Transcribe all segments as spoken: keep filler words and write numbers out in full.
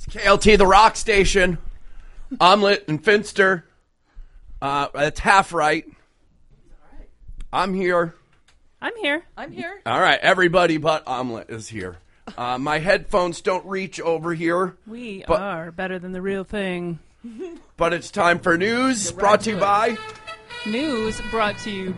K L T, the rock station. Omelet and Finster. Uh, that's half right. I'm here. I'm here. I'm here. All right, everybody but Omelet is here. Uh, my headphones don't reach over here. We but, are better than the real thing. But it's time for news brought to you by... News brought to you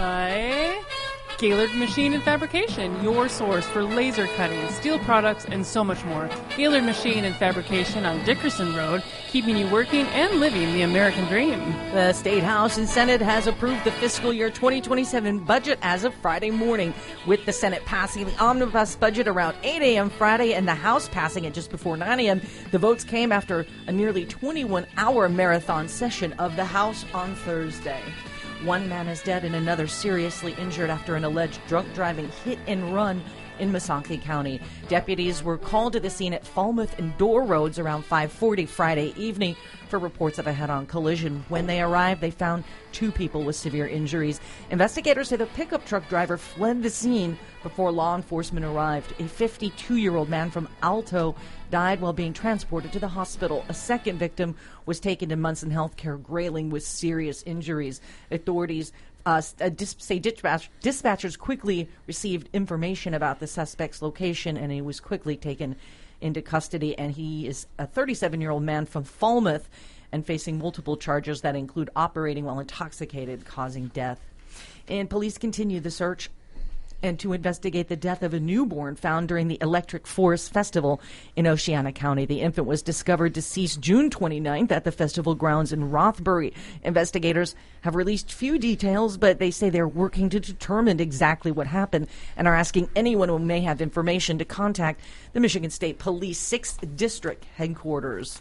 by Gaylord Machine and Fabrication, your source for laser cutting, steel products, and so much more. Gaylord Machine and Fabrication on Dickerson Road, keeping you working and living the American dream. The State House and Senate has approved the fiscal year twenty twenty-seven budget as of Friday morning, with the Senate passing the omnibus budget around eight a.m. Friday and the House passing it just before nine a.m. The votes came after a nearly twenty-one hour marathon session of the House on Thursday. One man is dead and another seriously injured after an alleged drunk driving hit and run in Missaukee County. Deputies were called to the scene at Falmouth and Door Roads around five forty Friday evening for reports of a head-on collision. When they arrived, they found two people with severe injuries. Investigators say the pickup truck driver fled the scene before law enforcement arrived. A fifty-two-year-old man from Alto died while being transported to the hospital. A second victim was taken to Munson Healthcare Grayling with serious injuries. Authorities uh, dis- say dispatch- dispatchers quickly received information about the suspect's location, and he was quickly taken into custody. And he is a thirty-seven-year-old man from Falmouth and facing multiple charges that include operating while intoxicated, causing death. And police continue the search and to investigate the death of a newborn found during the Electric Forest Festival in Oceana County. The infant was discovered deceased June twenty-ninth at the festival grounds in Rothbury. Investigators have released few details, but they say they're working to determine exactly what happened and are asking anyone who may have information to contact the Michigan State Police sixth District headquarters.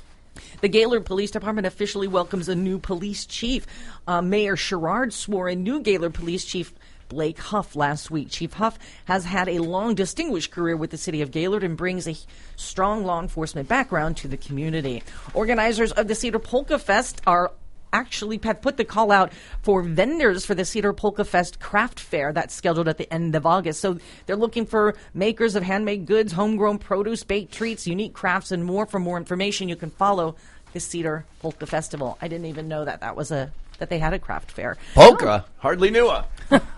The Gaylord Police Department officially welcomes a new police chief. Uh, Mayor Sherrard swore in new Gaylord Police Chief Blake Huff last week. Chief Huff has had a long, distinguished career with the city of Gaylord and brings a strong law enforcement background to the community. Organizers of the Cedar Polka Fest are actually have put the call out for vendors for the Cedar Polka Fest craft fair that's scheduled at the end of August. So they're looking for makers of handmade goods, homegrown produce, baked treats, unique crafts, and more. For more information, you can follow the Cedar Polka Festival. I didn't even know that that was a that they had a craft fair. Polka? Oh. Hardly knew her.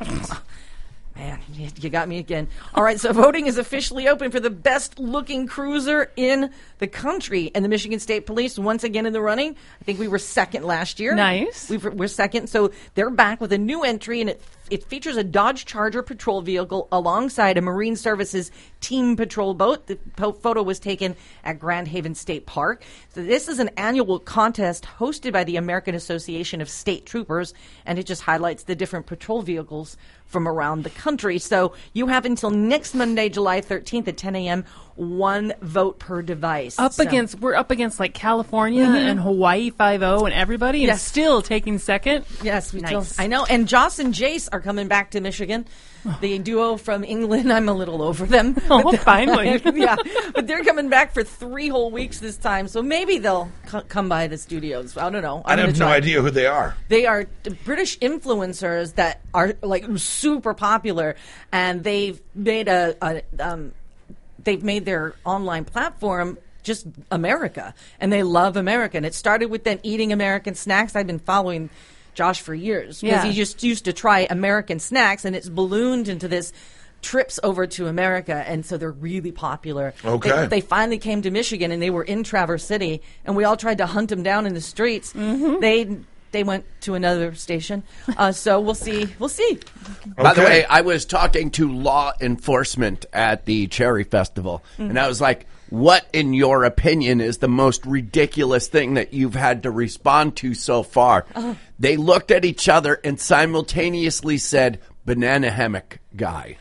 Man, you, you got me again. All right, so voting is officially open for the best-looking cruiser in the country. And the Michigan State Police, once again in the running. I think we were second last year. Nice. We we're second. So they're back with a new entry, and it it features a Dodge Charger patrol vehicle alongside a Marine Services team patrol boat. The po- photo was taken at Grand Haven State Park. So this is an annual contest hosted by the American Association of State Troopers, and it just highlights the different patrol vehicles from around the country. So you have until next Monday, July thirteenth at ten a.m., one vote per device. Up so. against, we're up against like California mm-hmm. and Hawaii five oh and everybody, and yes. still taking second. Yes, we nice. still, I know. And Joss and Jace are coming back to Michigan. The duo from England, I'm a little over them. Oh, finally. Yeah, but they're coming back for three whole weeks this time, so maybe they'll c- come by the studios. I don't know. I'm I have no try. idea who they are. They are British influencers that are like super popular, and they've made a, a um, they've made their online platform just America, and they love America. And it started with them eating American snacks. I've been following Josh for years because yeah. he just used to try American snacks, and it's ballooned into this trips over to America, and so they're really popular. Okay. They, they finally came to Michigan, and they were in Traverse City, and we all tried to hunt them down in the streets. Mm-hmm. They they went to another station, uh, so we'll see. We'll see. Okay. By the Okay. way, I was talking to law enforcement at the Cherry Festival, mm-hmm. and I was like, what, in your opinion, is the most ridiculous thing that you've had to respond to so far? Uh-huh. They looked at each other and simultaneously said, banana hammock guy.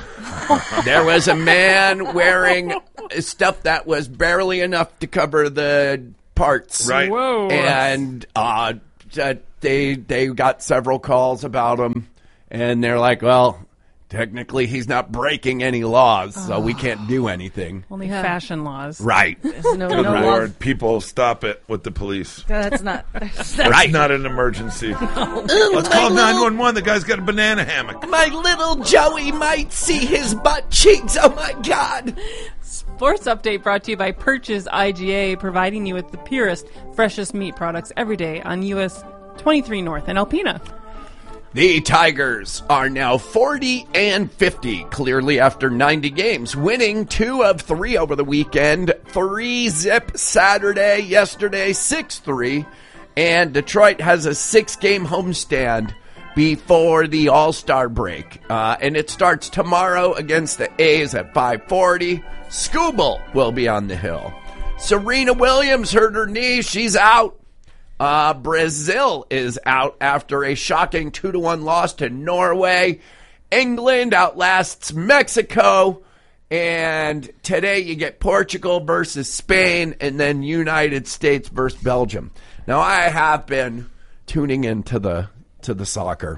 There was a man wearing stuff that was barely enough to cover the parts. Right. Whoa. And uh, they, they got several calls about him, and they're like, well, Technically, he's not breaking any laws, so we can't do anything. Only Yeah. fashion laws. Right. No, Good no love. Lord, people, stop it with the police. That's not. That's Right. It's not an emergency. Let's call nine one one. The guy's got a banana hammock. My little Joey might see his butt cheeks. Oh, my God. Sports update brought to you by Purchase I G A, providing you with the purest, freshest meat products every day on U S twenty-three North in Alpena. The Tigers are now forty and fifty, clearly after ninety games, winning two of three over the weekend, three zip Saturday, yesterday six three, and Detroit has a six-game homestand before the All-Star break, uh, and it starts tomorrow against the A's at five forty. Scooble will be on the hill. Serena Williams hurt her knee. She's out. Uh, Brazil is out after a shocking two to one loss to Norway. England outlasts Mexico. And today you get Portugal versus Spain and then United States versus Belgium. Now, I have been tuning into the to the soccer.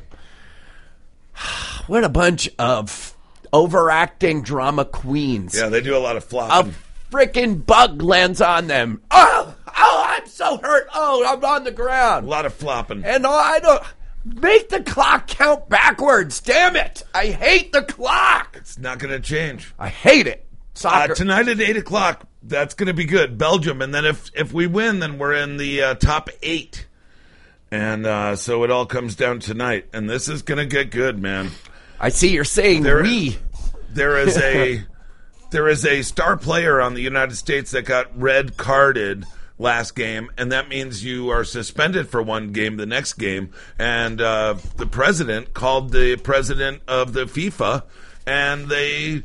What a bunch of overacting drama queens. Yeah, they do a lot of A flopping. freaking bug lands on them. Oh, oh, I'm so hurt. Oh, I'm on the A ground. lot of flopping. And oh, I don't make the clock count backwards. Damn it! I hate the clock. It's not going to change. I hate it. Soccer. Uh, tonight at eight o'clock, that's going to be good. Belgium. And then if, if we win, then we're in the uh, top eight. And uh, so it all comes down tonight. And this is going to get good, man. I see you're saying There- we. There is a there is a star player on the United States that got red carded last game, and that means you are suspended for one game the next game. And uh, the president called the president of the FIFA, and they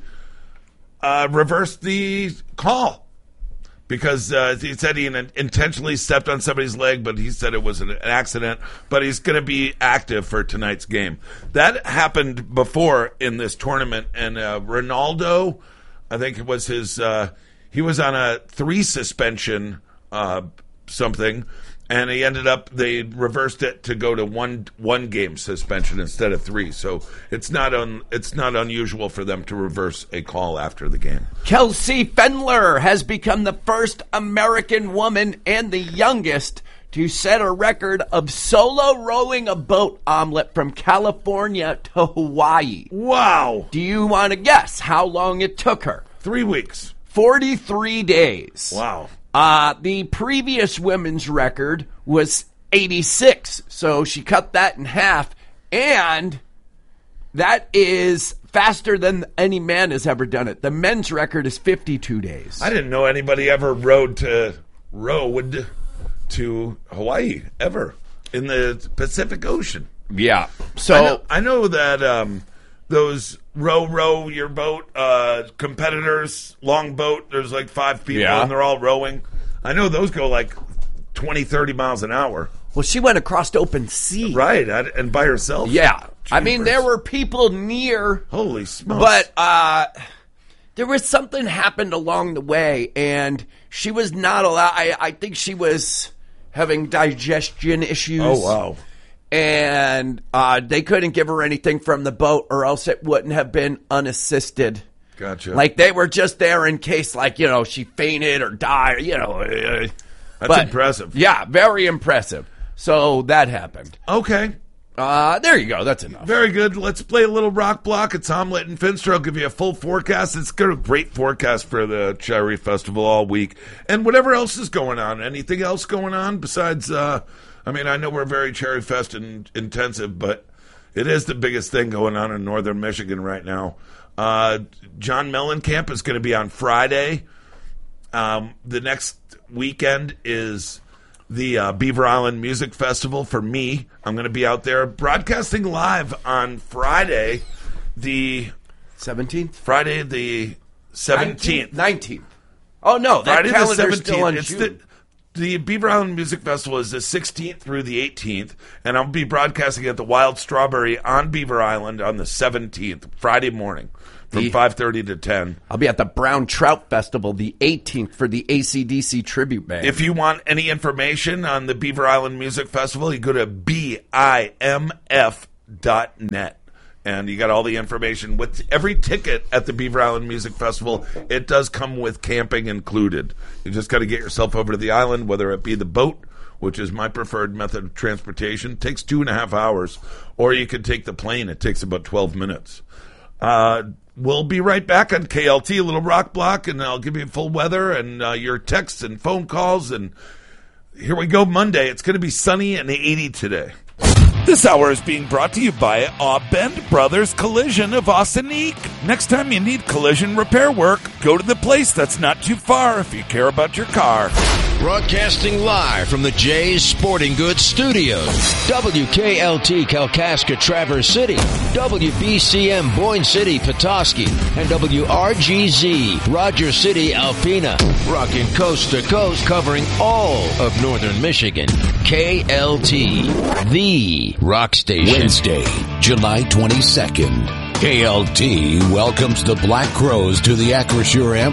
uh, reversed the call because uh, he said he intentionally stepped on somebody's leg, but he said it was an accident. But he's going to be active for tonight's game. That happened before in this tournament, and uh, Ronaldo, I think it was his, uh, he was on a three suspension uh, something, and he ended up, they reversed it to go to one one game suspension instead of three. So it's not un, it's not unusual for them to reverse a call after the game. Kelsey Fendler has become the first American woman and the youngest to set a record of solo rowing a boat omelet from California to Hawaii. Wow. Do you want to guess how long it took her? Three weeks. forty-three days. Wow. Uh, the previous women's record was eighty-six, so she cut that in half, and that is faster than any man has ever done it. The men's record is fifty-two days. I didn't know anybody ever rowed to rowed to Hawaii ever in the Pacific Ocean. Yeah. So I know, I know that um, those row row your boat uh, competitors, long boat, there's like five people Yeah. and they're all rowing. I know those go like twenty, thirty miles an hour. well, she went across open sea. Right, I, and by herself. Yeah. I mean, Jeepers. there were people near, Holy smokes. but uh, there was something happened along the way, and she was not allowed. I, I think she was having digestion issues. Oh, wow. And uh, they couldn't give her anything from the boat, or else it wouldn't have been unassisted. Gotcha. Like, they were just there in case, like, you know, she fainted or died, you know. uh, That's but- impressive. Yeah, very impressive. So that happened. Okay. Uh, there you go. That's enough. Very good. Let's play a little rock block. It's Omelette and Finster. I'll give you a full forecast. It's got a great forecast for the Cherry Festival all week. And whatever else is going on. Anything else going on besides, uh, I mean, I know we're very Cherry Fest in, intensive, but it is the biggest thing going on in northern Michigan right now. Uh, John Mellencamp is going to be on Friday. Um, the next weekend is the uh, Beaver Island Music Festival for me. I'm going to be out there broadcasting live on Friday, the seventeenth? Friday the seventeenth. nineteenth. Oh, no. That Friday the calendar's still on seventeenth. It's June. the, the Beaver Island Music Festival is the sixteenth through the eighteenth, and I'll be broadcasting at the Wild Strawberry on Beaver Island on the seventeenth, Friday morning, from The- five thirty to ten. I'll be at the Brown Trout Festival the eighteenth for the A C D C tribute band. If you want any information on the Beaver Island Music Festival, you go to B I M F dot net. And you got all the information with every ticket at the Beaver Island Music Festival. It does come with camping included. You just got to get yourself over to the island, whether it be the boat, which is my preferred method of transportation. It takes two and a half hours. Or you can take the plane. It takes about twelve minutes. Uh, we'll be right back on K L T, a little rock block, and I'll give you full weather and uh, your texts and phone calls. And here we go, Monday. It's going to be sunny and eighty today. This hour is being brought to you by Aubend Brothers Collision of Ossining. Next time you need collision repair work, go to the place that's not too far if you care about your car. Broadcasting live from the Jay's Sporting Goods Studios. W K L T Kalkaska Traverse City, W B C M Boyne City Petoskey, and W R G Z Rogers City Alpena. Rocking coast to coast, covering all of northern Michigan. K L T, the rock station. Wednesday, July twenty-second. K L T welcomes the Black Crowes to the Acrisure Amp